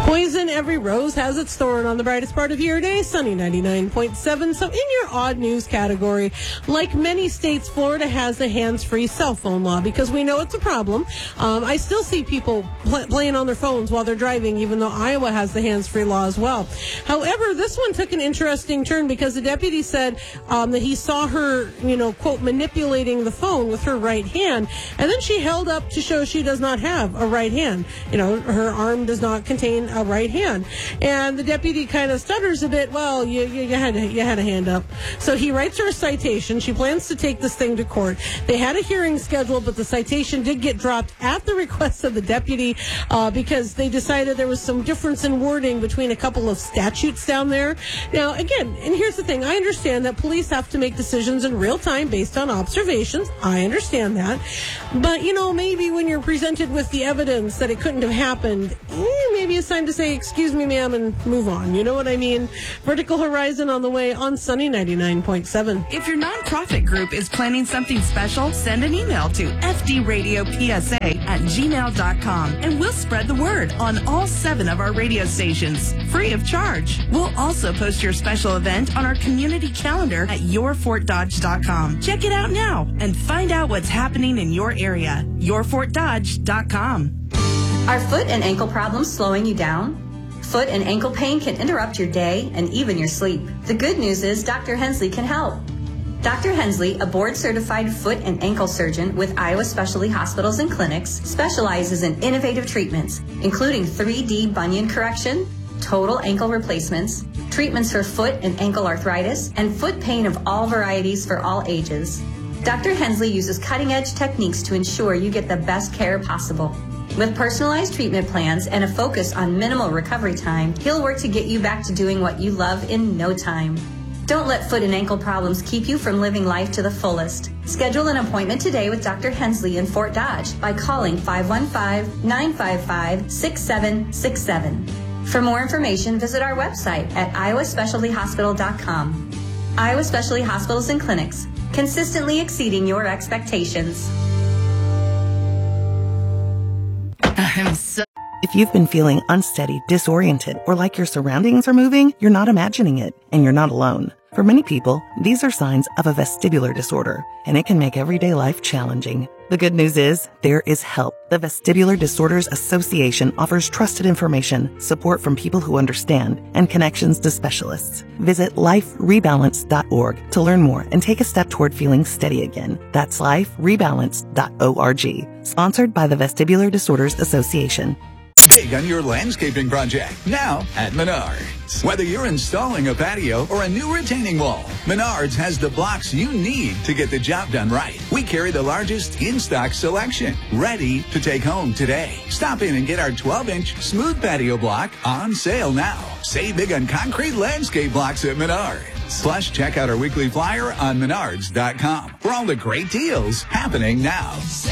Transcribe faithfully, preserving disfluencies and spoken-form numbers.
Poison every rose has its thorn on the brightest part of your day, Sunny ninety-nine point seven. So in your odd news category, like many states, Florida has a hands-free cell phone law because we know it's a problem. Um, I still see people pl- playing on their phones while they're driving, even though Iowa has the hands-free law as well. However, this one took an interesting turn because the deputy said um, that he saw her, you know, quote, manipulating the phone with her right hand, and then she held up to show she does not have a right hand. You know, her arm does not contain a right hand. And the deputy kind of stutters a bit. Well, you, you, you had you had a hand up. So he writes her a citation. She plans to take this thing to court. They had a hearing scheduled, but the citation did get dropped at the request of the deputy uh, because they decided there was some difference in wording between a couple of statutes down there. Now, again, and here's the thing. I understand that police have to make decisions in real time based on observations. I understand that. But, you know, maybe when you're presented with the evidence that it couldn't have happened, eh, maybe it's time to say, excuse me, ma'am, and move on. You know what I mean? Vertical Horizon on the way on Sunny ninety-nine point seven. If your nonprofit group is planning something special, send an email to f d radio p s a at gmail dot com and we'll spread the word on all seven of our radio stations, free of charge. We'll also post your special event on our community calendar at your fort dodge dot com. Check it out now and find out what's happening in your area. your fort dodge dot com. Are foot and ankle problems slowing you down? Foot and ankle pain can interrupt your day and even your sleep. The good news is Doctor Hensley can help. Doctor Hensley, a board-certified foot and ankle surgeon with Iowa Specialty Hospitals and Clinics, specializes in innovative treatments, including three D bunion correction, total ankle replacements, treatments for foot and ankle arthritis, and foot pain of all varieties for all ages. Doctor Hensley uses cutting-edge techniques to ensure you get the best care possible. With personalized treatment plans and a focus on minimal recovery time, he'll work to get you back to doing what you love in no time. Don't let foot and ankle problems keep you from living life to the fullest. Schedule an appointment today with Doctor Hensley in Fort Dodge by calling five one five, nine five five, six seven six seven. For more information, visit our website at iowa specialty hospital dot com. Iowa Specialty Hospitals and Clinics, consistently exceeding your expectations. I'm so If you've been feeling unsteady, disoriented, or like your surroundings are moving, you're not imagining it, and you're not alone. For many people, these are signs of a vestibular disorder, and it can make everyday life challenging. The good news is, there is help. The Vestibular Disorders Association offers trusted information, support from people who understand, and connections to specialists. Visit life rebalance dot org to learn more and take a step toward feeling steady again. That's life rebalance dot org. Sponsored by the Vestibular Disorders Association. Big on your landscaping project, now at Menards. Whether you're installing a patio or a new retaining wall, Menards has the blocks you need to get the job done right. We carry the largest in-stock selection, ready to take home today. Stop in and get our twelve-inch smooth patio block on sale now. Save big on concrete landscape blocks at Menards. Plus, check out our weekly flyer on menards dot com for all the great deals happening now.